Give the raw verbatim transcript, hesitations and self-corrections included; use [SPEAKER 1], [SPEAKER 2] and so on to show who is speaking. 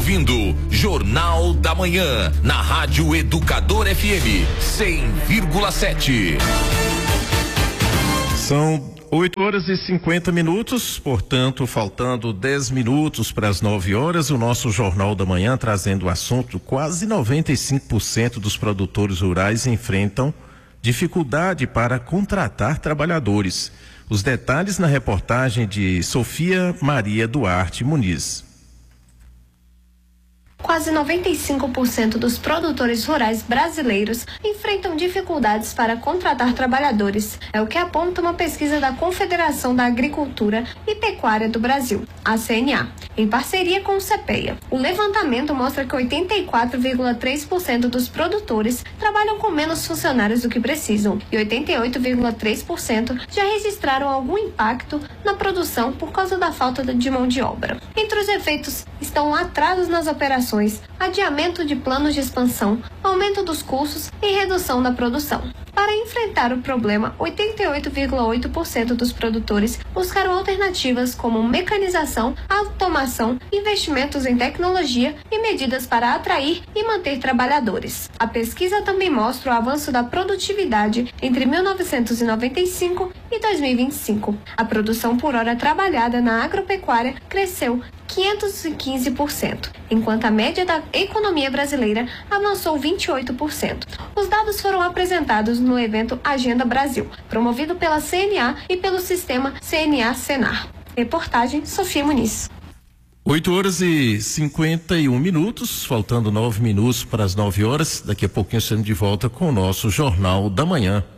[SPEAKER 1] ouvindo Jornal da Manhã, na Rádio Educador F M cem vírgula sete.
[SPEAKER 2] São oito horas e cinquenta minutos, portanto, faltando dez minutos para as nove horas, o nosso Jornal da Manhã trazendo o assunto: quase noventa e cinco por cento dos produtores rurais enfrentam dificuldade para contratar trabalhadores. Os detalhes na reportagem de Sofia Maria Duarte Muniz.
[SPEAKER 3] Quase noventa e cinco por cento dos produtores rurais brasileiros enfrentam dificuldades para contratar trabalhadores. É o que aponta uma pesquisa da Confederação da Agricultura e Pecuária do Brasil, a C N A, em parceria com o CEPEA. O levantamento mostra que oitenta e quatro vírgula três por cento dos produtores trabalham com menos funcionários do que precisam e oitenta e oito vírgula três por cento já registraram algum impacto na produção por causa da falta de mão de obra. Entre os efeitos estão atrasos nas operações, adiamento de planos de expansão, aumento dos custos e redução da produção. Para enfrentar o problema, oitenta e oito vírgula oito por cento dos produtores buscaram alternativas como mecanização, automação, investimentos em tecnologia e medidas para atrair e manter trabalhadores. A pesquisa também mostra o avanço da produtividade entre mil novecentos e noventa e cinco e dois mil e vinte e cinco. A produção por hora trabalhada na agropecuária cresceu quinhentos e quinze por cento, enquanto a média da economia brasileira avançou vinte e oito por cento. Os dados foram apresentados no evento Agenda Brasil, promovido pela C N A e pelo sistema C N A-Senar. Reportagem Sofia Muniz.
[SPEAKER 2] oito horas e cinquenta e um minutos, faltando nove minutos para as nove horas. Daqui a pouquinho estamos de volta com o nosso Jornal da Manhã.